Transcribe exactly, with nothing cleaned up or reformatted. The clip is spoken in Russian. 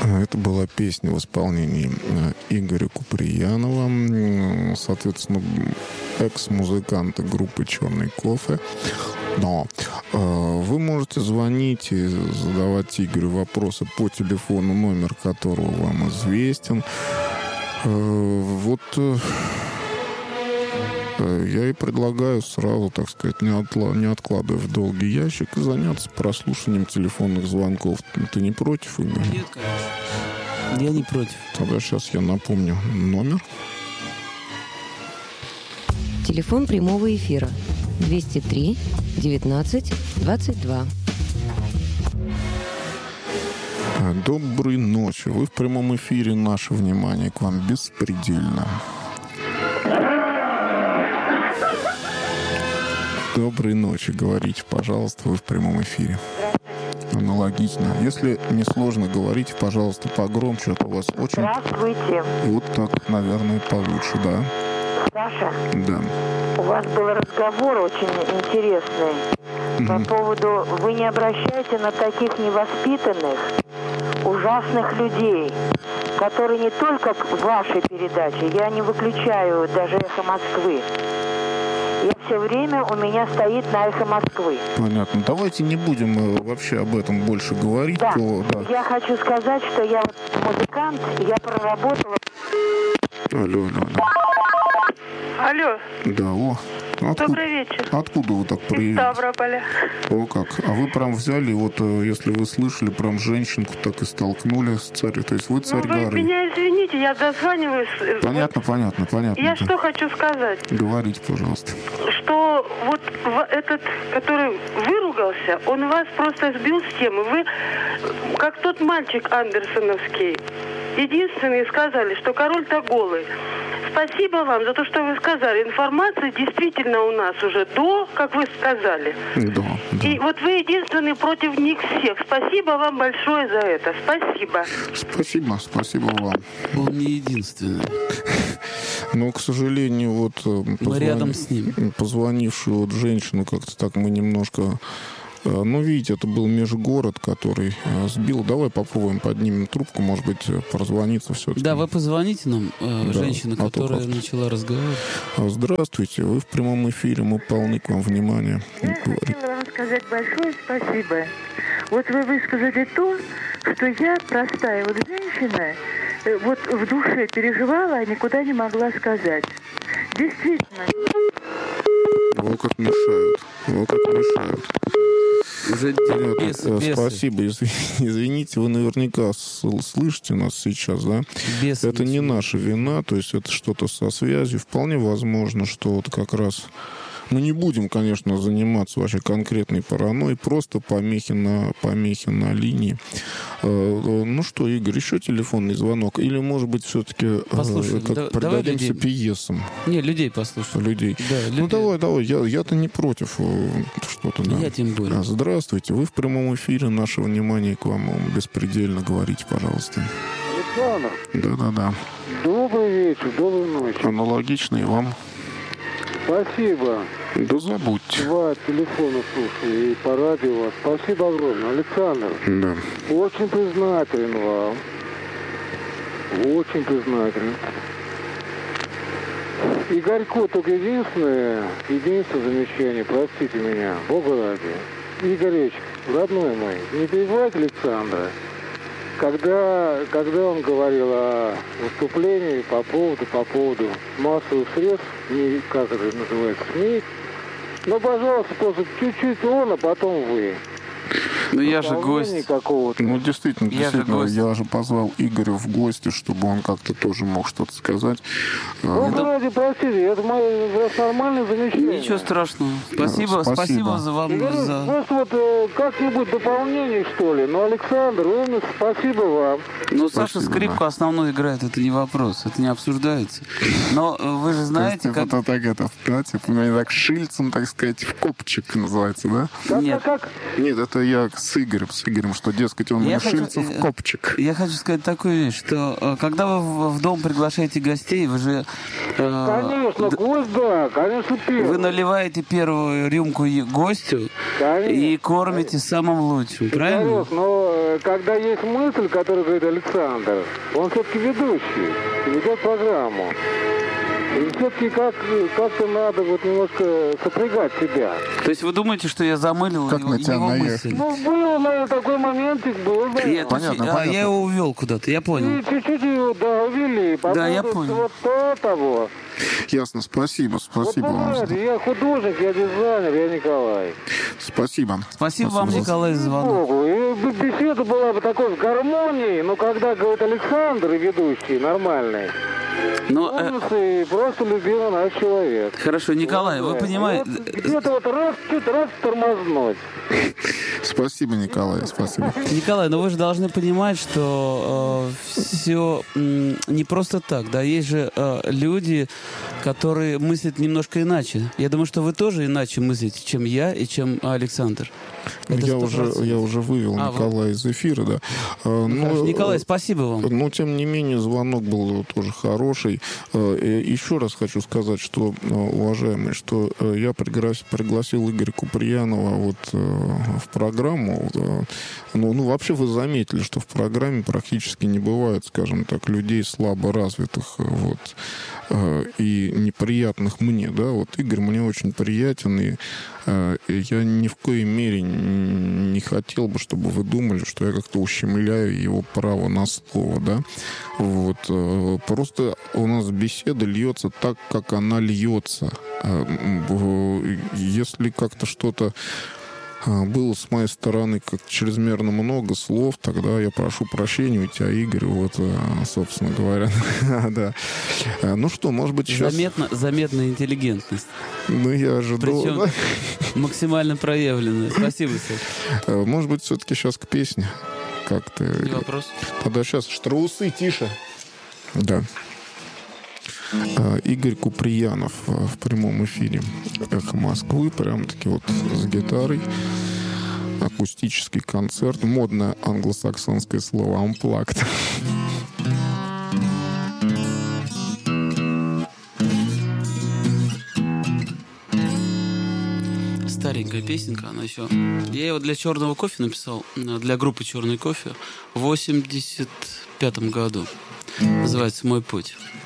Это была песня в исполнении Игоря Куприянова, соответственно, экс-музыканта группы «Черный кофе». Но э, вы можете звонить и задавать Игорю вопросы по телефону, номер которого вам известен. Э, вот э, я и предлагаю сразу, так сказать, не, отла- не откладывая в долгий ящик, заняться прослушиванием телефонных звонков. Ты не против, Игорь? Нет, конечно. Я не против. Тогда сейчас я напомню номер. Телефон прямого эфира двести три девятнадцать двадцать два. Доброй ночи. Вы в прямом эфире. Наше внимание к вам беспредельно. Доброй ночи. Говорите, пожалуйста, вы в прямом эфире. Аналогично. Если не сложно, говорите, пожалуйста, погромче, а то у вас очень... Здравствуйте. Вот так, наверное, получше, да? Саша, Да. у вас был разговор очень интересный Мгм. по поводу, вы не обращаете на таких невоспитанных, ужасных людей, которые не только в вашей передаче, я не выключаю даже «Эхо Москвы». Я все время, у меня стоит на «Эхо Москвы». Понятно. Давайте не будем э, вообще об этом больше говорить. Да, То, да. я хочу сказать, что я вот музыкант, я проработала... Алло, алло, алло. Алло, Да, о. Откуда, добрый вечер. откуда вы так Из приехали? Ставрополя. О, как. А вы прям взяли, вот, э, если вы слышали, прям женщинку так и столкнули с царем. То есть вы Ну, царь вы горы. меня извините, я дозваниваюсь. э, Понятно, понятно, понятно. Я да. что хочу сказать, Говорите, пожалуйста. что вот в- этот, который выругался, он вас просто сбил с темы. Вы, как тот мальчик андерсоновский, единственные сказали, что король-то голый. Спасибо вам за то, что вы сказали. Информация действительно у нас уже до, как вы сказали. Да, да. И вот вы единственный против них всех. Спасибо вам большое за это. Спасибо. Спасибо, спасибо вам. Он не единственный. Но, к сожалению, вот э, Мы рядом с ним. позвонившую вот женщину как-то так мы немножко... э, Ну, видите, это был межгород, который э, сбил. Давай попробуем, поднимем трубку, может быть, э, прозвониться все-таки. Да, вы позвоните нам, э, Да, женщина, а то которая как-то. начала разговор. Здравствуйте, вы в прямом эфире, мы полны к вам внимания. Я Говорите. хотела вам сказать большое спасибо. Вот вы высказали то, что я, простая вот женщина, э, вот в душе переживала, а никуда не могла сказать. Действительно. Вот как мешают. Вот как мешают. Уже Нет, бесы, э, бесы, Спасибо. Изв- Извините, вы наверняка сл- слышите нас сейчас, да? бесы Это не начинают. наша вина, то есть это что-то со связью. Вполне возможно, что вот как раз... Мы не будем, конечно, заниматься вообще конкретной паранойей, просто помехи на, помехи на линии. Э, э, Ну что, Игорь, еще телефонный звонок? Или, может быть, все-таки Послушай, как да- давай продадимся людей. пьесам Не, людей послушай. людей? Да, Ну люди- давай, давай, я, я-то не против э, что-то. Да. Я тем более. А, Здравствуйте, вы в прямом эфире, наше внимание к вам беспредельно, говорите, пожалуйста. Александр, Да-да-да. добрый вечер, доброй ночи. Аналогично и вам. Спасибо. Да забудьте. Два телефона слушаю и по радио вас. Спасибо огромное. Александр, Да. очень признателен вам. Очень признателен. Игорьку только единственное, единственное замечание, простите меня, Бога ради. Игоречек, родной мой, не перебивайте Александра. Когда, когда он говорил о выступлении по поводу, по поводу массовых средств, не, как это называется, СМИ, ну, пожалуйста, просто чуть-чуть он, а потом вы. Ну я же Дополнения гость. какого-то. Ну, действительно, Я же действительно, гость. я же позвал Игоря в гости, чтобы он как-то тоже мог что-то сказать. А, Бога ради, простите, это мое раз нормальное замечание. Ничего страшного. Спасибо, спасибо. спасибо за вам Игорь, за. просто вот э, как-нибудь дополнение, что ли. Ну, Александр, умница, спасибо вам. Ну, Саша Спасибо, скрипку да. основную играет, это не вопрос, это не обсуждается. Но э, вы же то знаете, есть, как... это так, это, да, типа, у меня так шильцем, так сказать, в копчик называется, да? Как, Нет. как, как? Нет, это я, с Игорем, с Игорем, что, дескать, он Я Мшильцев хочу- копчик. Я хочу сказать такую вещь, что э, когда вы в, в дом приглашаете гостей, вы же... э, Конечно, д- гость, да, конечно, первый. Вы наливаете первую рюмку е- гостю Конечно. и кормите самым лучшим, правильно? Игорек, но э, когда есть мысль, которую говорит Александр, он все-таки ведущий, ведет программу. И все-таки как, как-то надо вот немножко сопрягать себя. То есть вы думаете, что я замылил Как его, на тебя его наехали? мысль? Ну, был, наверное, такой моментик, был, да. Нет, Понятно, то есть, а, понятно. я его увел куда-то, я понял. И чуть-чуть его, да, увели. По Да, я поводу понял. Вот то, того. Ясно, спасибо, спасибо вот вам. бывает, я художник, я дизайнер, я Николай. Спасибо. Спасибо вам, за- Николай, за звонок. Богу. И б- беседа была бы такой в гармонии, но когда говорит Александр, и ведущий, нормальный, Но, э, умница и просто любимый наш человек. хорошо, Николай, вы Вот, понимаете... вот где-то вот раз, чуть раз тормознуть. Спасибо, Николай, спасибо. Николай, но вы же должны понимать, что э, все не просто так, да, есть же э, люди, которые мыслят немножко иначе. Я думаю, что вы тоже иначе мыслите, чем я и чем Александр. Это Я сто уже, процентов. я уже вывел А, вы- Николая из эфира, да. А, Ну, но, хорошо. Николай, э, спасибо вам. Но, тем не менее, звонок был тоже хороший. Э, и Еще раз хочу сказать, что, э, уважаемый, что э, я приглас- пригласил Игоря Куприянова вот э, в программу. э, Ну, ну, вообще вы заметили, что в программе практически не бывает, скажем так, людей слабо развитых э, вот, э, и неприятных мне, да. Вот Игорь мне очень приятен, и э, я ни в коей мере не хотел бы, чтобы вы думали, что я как-то ущемляю его право на слово, да. Вот. э, Просто у нас беседа льется так, как она льется. Э, м, Если как-то что-то э, было с моей стороны как чрезмерно много слов, тогда я прошу прощения у тебя, Игорь, вот, э, собственно говоря. Да. Э, Ну что, может быть, сейчас... Заметно, заметная интеллигентность. Ну, я ожидал... Причем да. максимально проявленная. Спасибо, Саш. Э, Может быть, все-таки сейчас к песне как-то... Не вопрос. Тогда сейчас штрусы, тише. Да. Э, Игорь Куприянов э, в прямом эфире «Эхо Москвы», прям-таки вот с гитарой. Акустический концерт. Модное англосаксонское слово «unplugged». Старенькая песенка, она еще... Я его для «Черного кофе» написал, для группы «Черный кофе» в восемьдесят пятом году. Называется «Мой путь».